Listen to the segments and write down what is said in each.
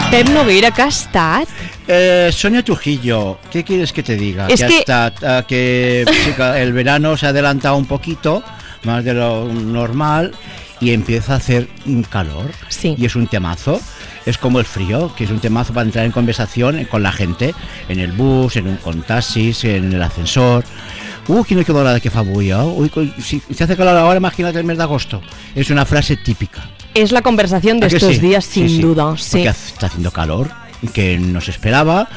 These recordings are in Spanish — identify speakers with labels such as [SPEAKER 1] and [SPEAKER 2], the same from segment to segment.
[SPEAKER 1] Pep Nogueira, ¿qué ha estat?
[SPEAKER 2] Sonia Trujillo, ¿qué quieres que te diga?
[SPEAKER 1] Es
[SPEAKER 2] que chica, el verano se ha adelantado un poquito, más de lo normal, y empieza a hacer un calor.
[SPEAKER 1] Sí.
[SPEAKER 2] Y es un temazo. Es como el frío, que es un temazo para entrar en conversación con la gente, en el bus, con taxis, en el ascensor. Quina calorada que fa avui, si se hace calor ahora, imagínate el mes de agosto. Es una frase típica.
[SPEAKER 1] Es la conversación de estos días, sin duda. Sí.
[SPEAKER 2] Porque está haciendo calor, que no se esperaba,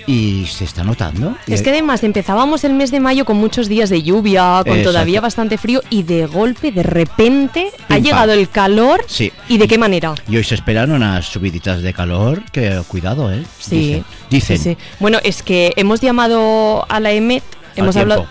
[SPEAKER 2] y se está notando.
[SPEAKER 1] Es que además empezábamos el mes de mayo con muchos días de lluvia, con todavía bastante frío, y de golpe, de repente, ha llegado el calor.
[SPEAKER 2] Sí.
[SPEAKER 1] ¿Y de qué manera?
[SPEAKER 2] Y hoy se esperan unas subiditas de calor, que cuidado,
[SPEAKER 1] Sí.
[SPEAKER 2] Dicen.
[SPEAKER 1] Sí. Bueno, es que hemos llamado a la EMET, hemos hablado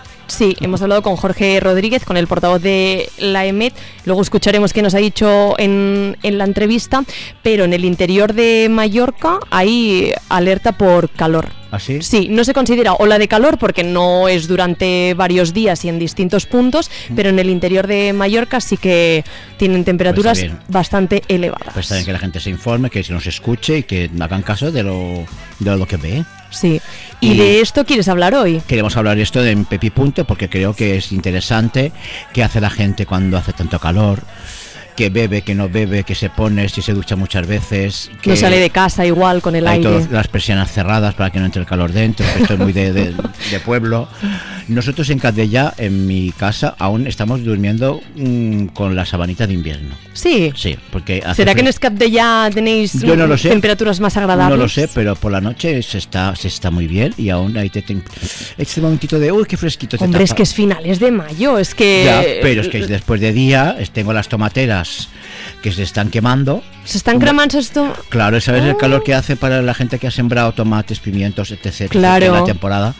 [SPEAKER 1] con Jorge Rodríguez, con el portavoz de la EMET. Luego escucharemos qué nos ha dicho en la entrevista. Pero en el interior de Mallorca hay alerta por calor.
[SPEAKER 2] ¿Ah, sí?
[SPEAKER 1] Sí, no se considera ola de calor porque no es durante varios días y en distintos puntos, pero en el interior de Mallorca sí que tienen temperaturas bastante elevadas.
[SPEAKER 2] Pues está bien que la gente se informe, que se nos escuche y que hagan caso de lo que ve.
[SPEAKER 1] Sí. ¿Y de esto quieres hablar hoy?
[SPEAKER 2] Queremos hablar esto de Pepi Punto porque creo que es interesante qué hace la gente cuando hace tanto calor, que bebe, que no bebe, que se pone, si se ducha muchas veces, que
[SPEAKER 1] no sale de casa igual con el aire.
[SPEAKER 2] Todas las persianas cerradas para que no entre el calor dentro. Esto es muy de pueblo. Nosotros en Catdellà, en mi casa, aún estamos durmiendo con la sabanita de invierno.
[SPEAKER 1] Sí.
[SPEAKER 2] Sí, porque
[SPEAKER 1] ¿será que en Catdellà tenéis temperaturas más agradables?
[SPEAKER 2] No lo sé, pero por la noche se está muy bien y aún hay este momentito de qué fresquito.
[SPEAKER 1] Hombre, es que es finales de mayo, es que...
[SPEAKER 2] Ya, pero es que después de día tengo las tomateras que se están quemando.
[SPEAKER 1] ¿Se están cremando esto?
[SPEAKER 2] Claro, ¿sabes el calor que hace para la gente que ha sembrado tomates, pimientos, etc.
[SPEAKER 1] Claro.
[SPEAKER 2] En la temporada?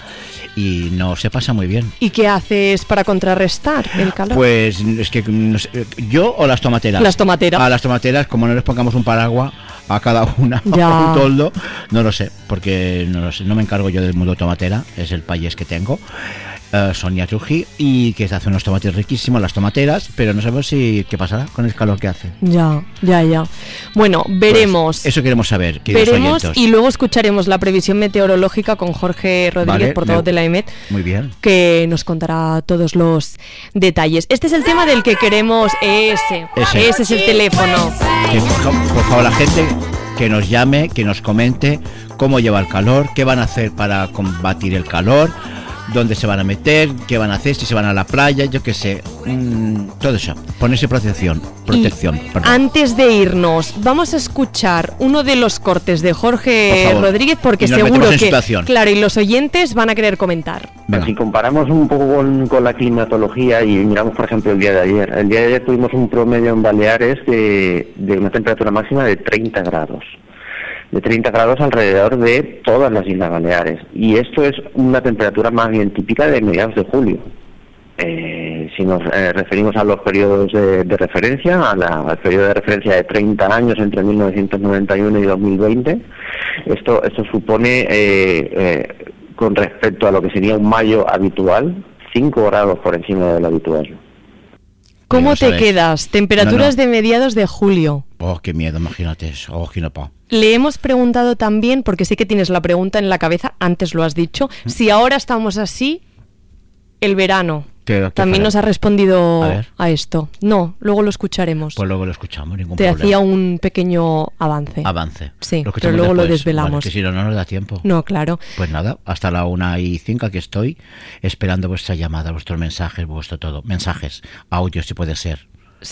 [SPEAKER 2] Y no se pasa muy bien.
[SPEAKER 1] ¿Y qué haces para contrarrestar el calor?
[SPEAKER 2] Pues es que no sé, yo o las tomateras.
[SPEAKER 1] Las tomateras.
[SPEAKER 2] A las tomateras, como no les pongamos un paraguas a cada una, un toldo, no lo sé, porque no me encargo yo del mundo tomatera, es el país que tengo. Sonia Trujillo, y que se hace unos tomates riquísimos, las tomateras, pero no sabemos qué pasará con el calor que hace.
[SPEAKER 1] Ya. Bueno, veremos.
[SPEAKER 2] Pues eso queremos saber.
[SPEAKER 1] Veremos y luego escucharemos la previsión meteorológica con Jorge Rodríguez, portavoz de la EMET.
[SPEAKER 2] Muy bien.
[SPEAKER 1] Que nos contará todos los detalles. Este es el tema del que queremos. Ese es el teléfono.
[SPEAKER 2] Que, por favor, la gente que nos llame, que nos comente cómo lleva el calor, qué van a hacer para combatir el calor, dónde se van a meter, qué van a hacer, si se van a la playa, yo qué sé, todo eso, ponerse protección.
[SPEAKER 1] Antes de irnos, vamos a escuchar uno de los cortes de Jorge Rodríguez, porque seguro que, claro, y los oyentes van a querer comentar.
[SPEAKER 3] Venga. Si comparamos un poco con la climatología y miramos, por ejemplo, el día de ayer tuvimos un promedio en Baleares de una temperatura máxima de 30 grados. De 30 grados alrededor de todas las Islas Baleares. Y esto es una temperatura más bien típica de mediados de julio. Si nos referimos a los periodos de referencia, al periodo de referencia de 30 años entre 1991 y 2020, esto supone, con respecto a lo que sería un mayo habitual, 5 grados por encima de lo habitual.
[SPEAKER 1] ¿Cómo te quedas? Temperaturas de mediados de julio.
[SPEAKER 2] Qué miedo, imagínate eso.
[SPEAKER 1] Le hemos preguntado también, porque sí que tienes la pregunta en la cabeza, antes lo has dicho, si ahora estamos así, el verano. También nos ha respondido a esto. No, luego lo escucharemos.
[SPEAKER 2] Pues luego lo escuchamos, ningún problema.
[SPEAKER 1] Te hacía un pequeño avance.
[SPEAKER 2] Sí,
[SPEAKER 1] pero luego lo desvelamos.
[SPEAKER 2] Vale, que si no nos da tiempo.
[SPEAKER 1] No, claro.
[SPEAKER 2] Pues nada, hasta la 1:05 que estoy esperando vuestra llamada, vuestros mensajes, vuestro todo. Mensajes, audio si puede ser.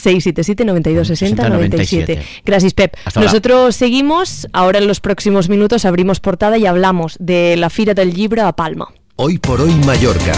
[SPEAKER 1] 677-9260-97. Gracias, Pep. Nosotros seguimos. Ahora en los próximos minutos abrimos portada y hablamos de la Fira del Llibre a Palma.
[SPEAKER 4] Hoy por hoy Mallorca.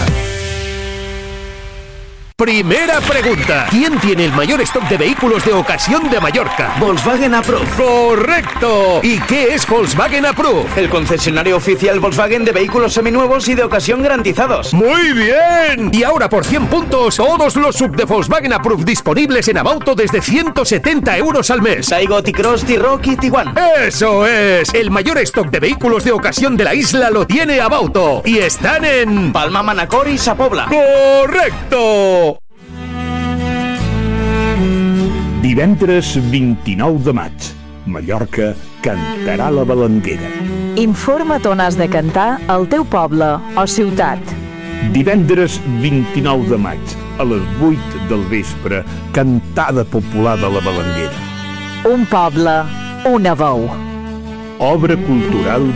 [SPEAKER 4] Primera pregunta. ¿Quién tiene el mayor stock de vehículos de ocasión de Mallorca?
[SPEAKER 5] Volkswagen Approved.
[SPEAKER 4] ¡Correcto! ¿Y qué es Volkswagen Approved?
[SPEAKER 5] El concesionario oficial Volkswagen de vehículos seminuevos y de ocasión garantizados.
[SPEAKER 4] ¡Muy bien! Y ahora por 100 puntos, todos los sub de Volkswagen Approved disponibles en Abauto desde 170 euros al mes.
[SPEAKER 5] Taigo, T-Cross, T-Roc y Tiguan.
[SPEAKER 4] ¡Eso es! El mayor stock de vehículos de ocasión de la isla lo tiene Abauto. Y están en...
[SPEAKER 5] Palma, Manacor y Sa Pobla.
[SPEAKER 4] ¡Correcto!
[SPEAKER 6] Divendres 29 de maig, Mallorca cantarà la Balanguera.
[SPEAKER 7] Informa't on has de cantar al teu poble o ciutat.
[SPEAKER 6] Divendres 29 de maig, a les 8 del vespre, cantada popular de la Balanguera.
[SPEAKER 7] Un poble, una veu.
[SPEAKER 6] Obra cultural